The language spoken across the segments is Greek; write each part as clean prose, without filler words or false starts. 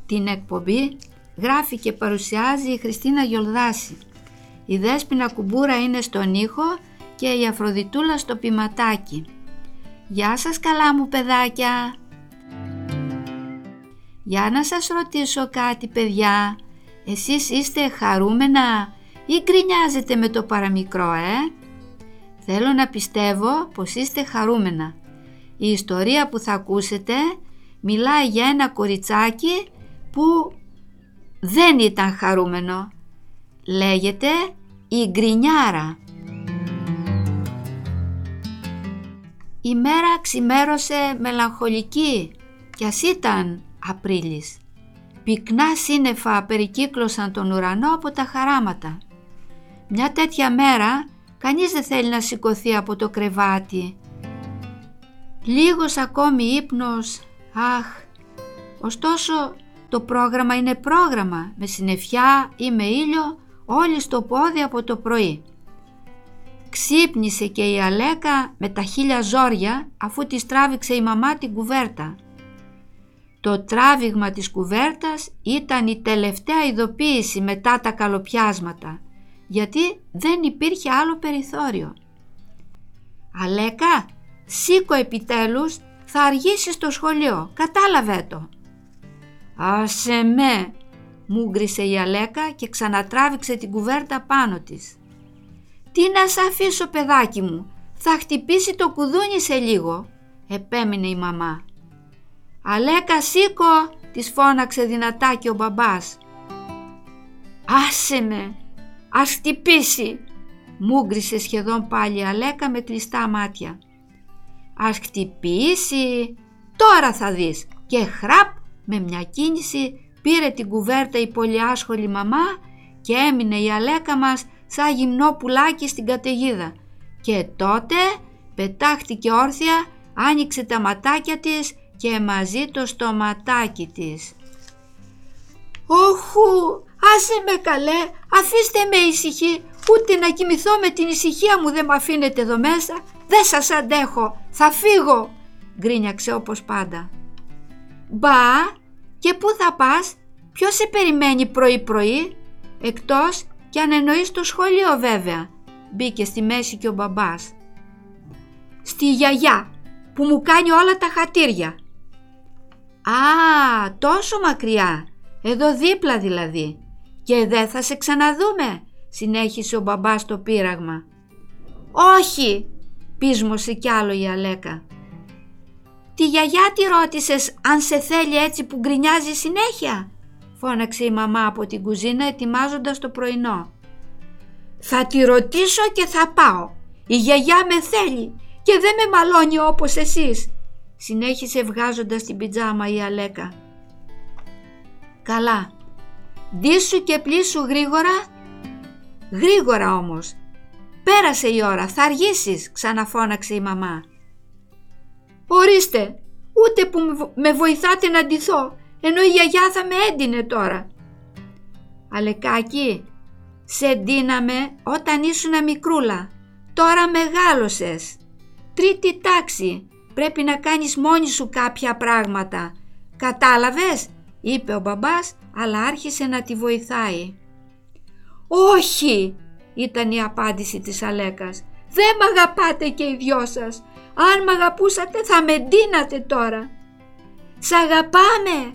Την εκπομπή γράφει και παρουσιάζει η Χριστίνα Γιολδάση. Η Δέσποινα Κουμπούρα είναι στον ήχο και η Αφροδιτούλα στο ποιηματάκι. Γεια σας καλά μου παιδάκια. Για να σας ρωτήσω κάτι παιδιά, εσείς είστε χαρούμενα ή γκρινιάζετε με το παραμικρό Θέλω να πιστεύω πως είστε χαρούμενα. Η ιστορία που θα ακούσετε μιλάει για ένα κοριτσάκι που δεν ήταν χαρούμενο. Λέγεται η Γκρινιάρα. Η μέρα ξημέρωσε μελαγχολική κι ας ήταν Απρίλης. Πυκνά σύννεφα περικύκλωσαν τον ουρανό από τα χαράματα. Μια τέτοια μέρα κανείς δεν θέλει να σηκωθεί από το κρεβάτι. Λίγος ακόμη ύπνος, ωστόσο το πρόγραμμα είναι πρόγραμμα, με συννεφιά ή με ήλιο όλοι στο πόδι από το πρωί. Ξύπνησε και η Αλέκα με τα 1000 ζόρια αφού της τράβηξε η μαμά την κουβέρτα. Το τράβηγμα της κουβέρτας ήταν η τελευταία ειδοποίηση μετά τα καλοπιάσματα, γιατί δεν υπήρχε άλλο περιθώριο. «Αλέκα, σήκω επιτέλους, θα αργήσεις στο σχολείο, κατάλαβε το». «Άσε με», μούγκρισε η Αλέκα και ξανατράβηξε την κουβέρτα πάνω της. «Τι να σ' αφήσω παιδάκι μου, θα χτυπήσει το κουδούνι σε λίγο», επέμεινε η μαμά. «Αλέκα σήκω», της φώναξε δυνατά και ο μπαμπάς. «Άσε με, ας χτυπήσει», μούγκρισε σχεδόν πάλι η Αλέκα με κλειστά μάτια. «Ας χτυπήσει, τώρα θα δεις», και χραπ με μια κίνηση πήρε την κουβέρτα η πολυάσχολη μαμά και έμεινε η Αλέκα μας σαν γυμνό πουλάκι στην καταιγίδα. Και τότε πετάχτηκε όρθια, άνοιξε τα ματάκια της και μαζί το στοματάκι της. «Όχου, άσε με καλέ, αφήστε με ησυχή, ούτε να κοιμηθώ με την ησυχία μου δεν μ' αφήνετε εδώ μέσα, δεν σας αντέχω, θα φύγω», γκρίνιαξε όπως πάντα. «Μπα, και πού θα πας, ποιος σε περιμένει πρωί-πρωί, εκτός κι αν εννοείς το σχολείο βέβαια», μπήκε στη μέση και ο μπαμπάς. «Στη γιαγιά που μου κάνει όλα τα χατήρια». «Α, τόσο μακριά, εδώ δίπλα δηλαδή, και δεν θα σε ξαναδούμε», συνέχισε ο μπαμπάς το πείραγμα. «Όχι», πείσμωσε κι άλλο η Αλέκα. «Τη γιαγιά τη ρώτησες αν σε θέλει έτσι που γκρινιάζει συνέχεια», φώναξε η μαμά από την κουζίνα ετοιμάζοντας το πρωινό. «Θα τη ρωτήσω και θα πάω, η γιαγιά με θέλει και δεν με μαλώνει όπως εσείς», συνέχισε βγάζοντας την πιτζάμα η Αλέκα. «Καλά, ντύσου και πλήσου γρήγορα, γρήγορα όμως, πέρασε η ώρα, θα αργήσεις», ξαναφώναξε η μαμά. «Ορίστε, ούτε που με βοηθάτε να ντυθώ, ενώ η γιαγιά θα με έντυνε τώρα». «Αλεκάκι, σε ντύναμε όταν ήσουν μικρούλα, τώρα μεγάλωσες. Τρίτη τάξη, πρέπει να κάνεις μόνη σου κάποια πράγματα, κατάλαβες», είπε ο μπαμπάς, αλλά άρχισε να τη βοηθάει. «Όχι», ήταν η απάντηση της Αλέκας, «δεν μ' αγαπάτε και οι δυο σας. Αν μ' αγαπούσατε θα με ντύνατε τώρα». «Σ' αγαπάμε».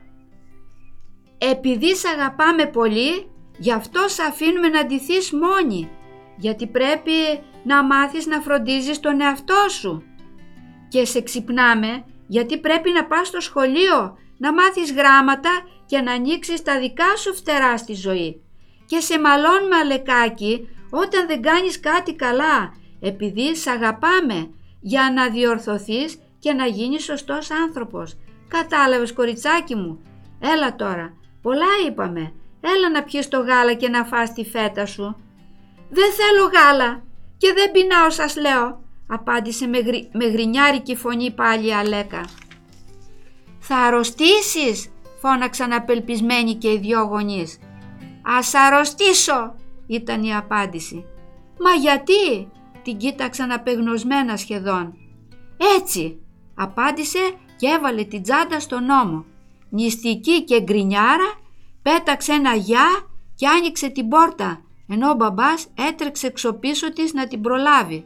«Επειδή σ' αγαπάμε πολύ, γι' αυτό σ' αφήνουμε να ντυθείς μόνη, γιατί πρέπει να μάθεις να φροντίζεις τον εαυτό σου. Και σε ξυπνάμε γιατί πρέπει να πας στο σχολείο, να μάθεις γράμματα και να ανοίξεις τα δικά σου φτερά στη ζωή. Και σε μαλώνουμε Αλεκάκι όταν δεν κάνεις κάτι καλά, επειδή σ' αγαπάμε, για να διορθωθείς και να γίνεις σωστός άνθρωπος. Κατάλαβες κοριτσάκι μου? Έλα τώρα, πολλά είπαμε, έλα να πιεις το γάλα και να φας τη φέτα σου». «Δεν θέλω γάλα και δεν πεινάω σας λέω», απάντησε με γρινιάρικη φωνή πάλι η Αλέκα. «Θα αρρωστήσεις», φώναξαν απελπισμένοι και οι δυο γονείς. «Ας αρρωστήσω», ήταν η απάντηση. «Μα γιατί?» την κοίταξαν απεγνωσμένα σχεδόν. «Έτσι», απάντησε και έβαλε την τσάντα στον ώμο νηστική και γκρινιάρα, πέταξε ένα γεια και άνοιξε την πόρτα, ενώ ο μπαμπάς έτρεξε εξωπίσω της να την προλάβει.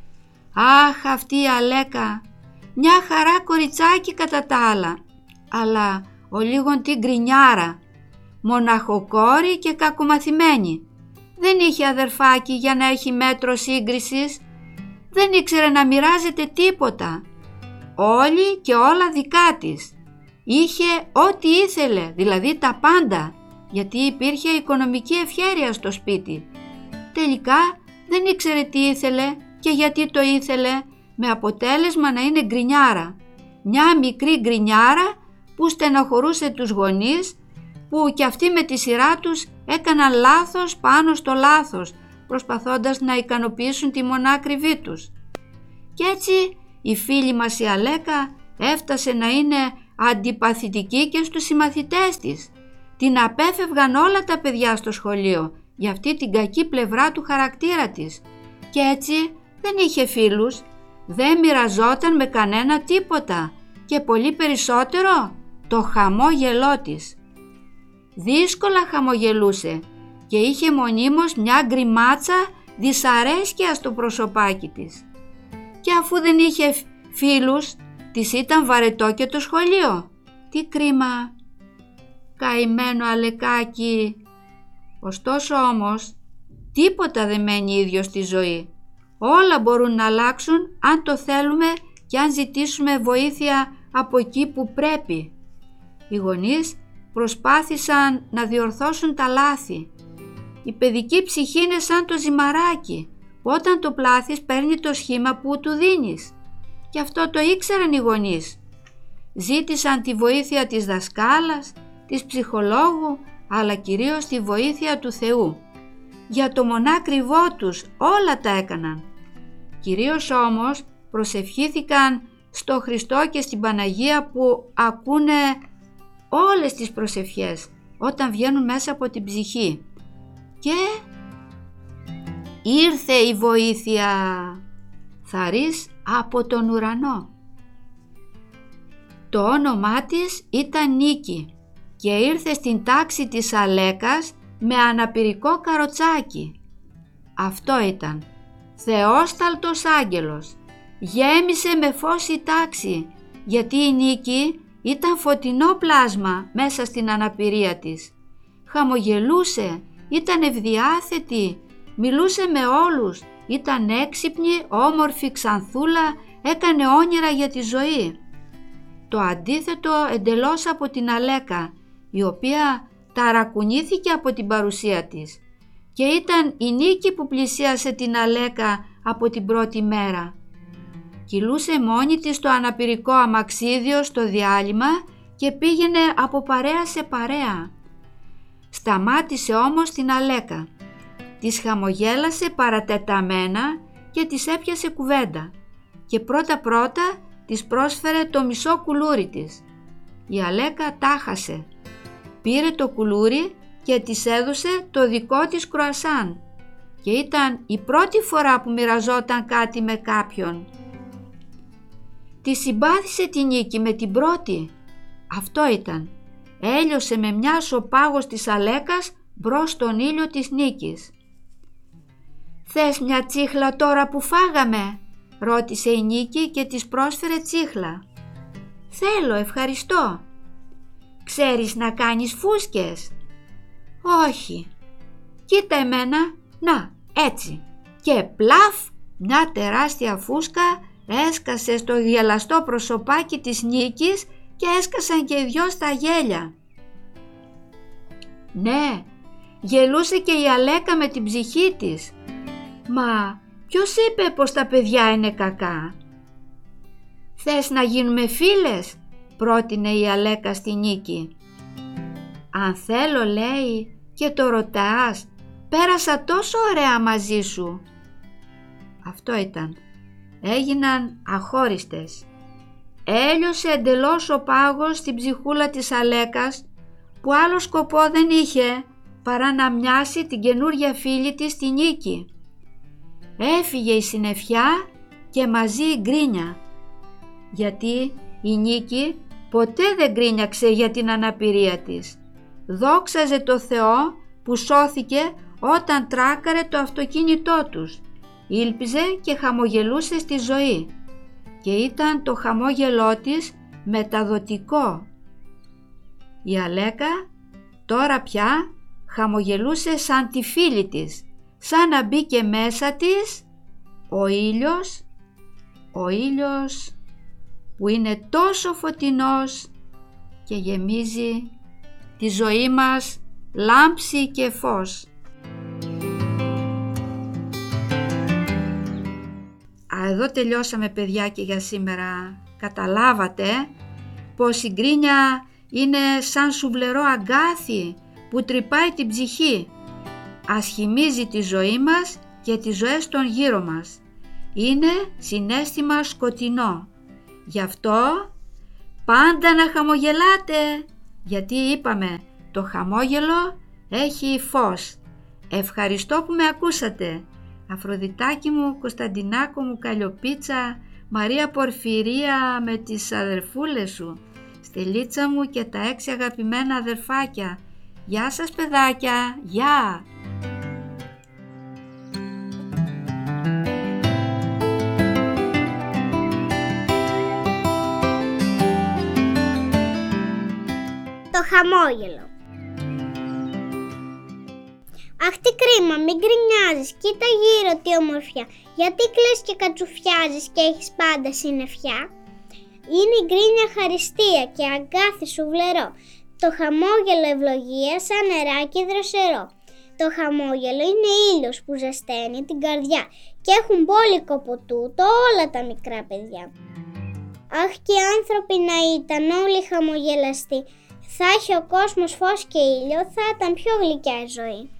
Αχ, αυτή η Αλέκα, μια χαρά κοριτσάκι κατά τα άλλα, αλλά ο λίγον την γκρινιάρα, μοναχοκόρη και κακομαθημένη. Δεν είχε αδερφάκι για να έχει μέτρο σύγκρισης, δεν ήξερε να μοιράζεται τίποτα. Όλοι και όλα δικά της. Είχε ό,τι ήθελε, δηλαδή τα πάντα, γιατί υπήρχε οικονομική ευχέρεια στο σπίτι. Τελικά δεν ήξερε τι ήθελε και γιατί το ήθελε, με αποτέλεσμα να είναι γκρινιάρα. Μια μικρή γκρινιάρα που στενοχωρούσε τους γονείς, που κι αυτοί με τη σειρά τους έκαναν λάθος πάνω στο λάθος, προσπαθώντας να ικανοποιήσουν τη μονάκριβή τους. Κι έτσι η φίλη μας η Αλέκα έφτασε να είναι αντιπαθητική και στους συμμαθητές της. Την απέφευγαν όλα τα παιδιά στο σχολείο για αυτή την κακή πλευρά του χαρακτήρα της. Και έτσι δεν είχε φίλους, δεν μοιραζόταν με κανένα τίποτα και πολύ περισσότερο το χαμόγελό της. Δύσκολα χαμογελούσε και είχε μονίμως μια γκριμάτσα δυσαρέσκεια στο προσωπάκι της. Και αφού δεν είχε φίλους, της ήταν βαρετό και το σχολείο. Τι κρίμα! Καημένο Αλεκάκι! Ωστόσο όμως, τίποτα δεν μένει ίδιο στη ζωή. Όλα μπορούν να αλλάξουν αν το θέλουμε και αν ζητήσουμε βοήθεια από εκεί που πρέπει. Οι γονείς προσπάθησαν να διορθώσουν τα λάθη. Η παιδική ψυχή είναι σαν το ζυμαράκι, που όταν το πλάθεις παίρνει το σχήμα που του δίνεις. Και αυτό το ήξεραν οι γονείς. Ζήτησαν τη βοήθεια της δασκάλας, της ψυχολόγου, αλλά κυρίως τη βοήθεια του Θεού. Για το μονάκριβό τους όλα τα έκαναν. Κυρίως όμως προσευχήθηκαν στο Χριστό και στην Παναγία, που ακούνε όλες τις προσευχές όταν βγαίνουν μέσα από την ψυχή. Και ήρθε η βοήθεια, θαρρής από τον ουρανό. Το όνομά της ήταν Νίκη και ήρθε στην τάξη της Αλέκας με αναπηρικό καροτσάκι. Αυτό ήταν, θεόσταλτος άγγελος. Γέμισε με φως η τάξη, γιατί η Νίκη ήταν φωτεινό πλάσμα μέσα στην αναπηρία της. Χαμογελούσε, ήταν ευδιάθετη, μιλούσε με όλους, ήταν έξυπνη, όμορφη ξανθούλα, έκανε όνειρα για τη ζωή. Το αντίθετο εντελώς από την Αλέκα, η οποία ταρακουνήθηκε από την παρουσία της, και ήταν η Νίκη που πλησίασε την Αλέκα από την πρώτη μέρα. Κυλούσε μόνη της στο αναπηρικό αμαξίδιο στο διάλειμμα και πήγαινε από παρέα σε παρέα. Σταμάτησε όμως την Αλέκα. Της χαμογέλασε παρατεταμένα και της έπιασε κουβέντα και πρώτα της πρόσφερε το μισό κουλούρι της. Η Αλέκα τάχασε. Πήρε το κουλούρι και της έδωσε το δικό της κρουασάν και ήταν η πρώτη φορά που μοιραζόταν κάτι με κάποιον. Τη συμπάθησε την Νίκη με την πρώτη. Αυτό ήταν. Έλειωσε με μια ο πάγος της Αλέκας μπρος στον ήλιο της Νίκης. «Θες μια τσίχλα τώρα που φάγαμε?» ρώτησε η Νίκη και της πρόσφερε τσίχλα. «Θέλω, ευχαριστώ». «Ξέρεις να κάνεις φούσκες?» «Όχι». «Κοίτα εμένα, να, έτσι». Και πλαφ, μια τεράστια φούσκα έσκασε στο γελαστό προσωπάκι της Νίκης και έσκασαν και οι δυο στα γέλια. Ναι, γελούσε και η Αλέκα με την ψυχή της. «Μα ποιος είπε πως τα παιδιά είναι κακά?» «Θες να γίνουμε φίλες?» πρότεινε η Αλέκα στη Νίκη. «Αν θέλω», λέει, «και το ρωτάς, πέρασα τόσο ωραία μαζί σου». Αυτό ήταν. Έγιναν αχώριστες. Έλειωσε εντελώς ο πάγος στην ψυχούλα της Αλέκας, που άλλο σκοπό δεν είχε παρά να μοιάσει την καινούρια φίλη της τη Νίκη. Έφυγε η συννεφιά και μαζί η γκρίνια, γιατί η Νίκη ποτέ δεν γκρίνιαξε για την αναπηρία της. Δόξαζε το Θεό που σώθηκε όταν τράκαρε το αυτοκίνητό τους. Ήλπιζε και χαμογελούσε στη ζωή και ήταν το χαμόγελό της μεταδοτικό. Η Αλέκα τώρα πια χαμογελούσε σαν τη φίλη της, σαν να μπήκε μέσα της ο ήλιος που είναι τόσο φωτεινός και γεμίζει τη ζωή μας λάμψη και φως. Εδώ τελειώσαμε, παιδιά, και για σήμερα. Καταλάβατε πως η γκρίνια είναι σαν σουβλερό αγκάθι που τρυπάει την ψυχή. Ασχημίζει τη ζωή μας και τις ζωές των γύρω μας. Είναι συναίσθημα σκοτεινό. Γι' αυτό πάντα να χαμογελάτε, γιατί είπαμε το χαμόγελο έχει φως. Ευχαριστώ που με ακούσατε. Αφροδιτάκι μου, Κωνσταντινάκο μου, Καλλιοπίτσα, Μαρία Πορφυρία με τις αδερφούλες σου, Στελίτσα μου και τα 6 αγαπημένα αδερφάκια. Γεια σας, παιδάκια, γεια! Το χαμόγελο. Αχ, τι κρίμα, μην γκρινιάζεις, κοίτα γύρω τι ομορφιά. Γιατί κλαις και κατσουφιάζεις και έχεις πάντα συννεφιά? Είναι η γκρίνια χαριστία και αγκάθι σουβλερό. Το χαμόγελο ευλογία σαν νεράκι δροσερό. Το χαμόγελο είναι ήλιος που ζεσταίνει την καρδιά και έχουν μπόλικο από τούτο όλα τα μικρά παιδιά. Αχ, και οι άνθρωποι να ήταν όλοι χαμογελαστοί, θα έχει ο κόσμος φως και ήλιο, θα ήταν πιο γλυκιά η ζωή.